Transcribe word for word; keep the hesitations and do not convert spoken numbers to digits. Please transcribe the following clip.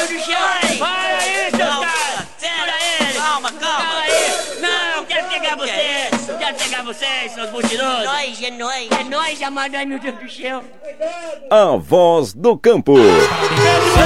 Deus do céu! Para aí, seus caras! Segura ele! Calma, calma! Calma aí! Não, quero pegar vocês! Quero pegar vocês, seus mentirosos! Nós, é nós! É nóis, amado, ai meu Deus do céu! A voz do campo.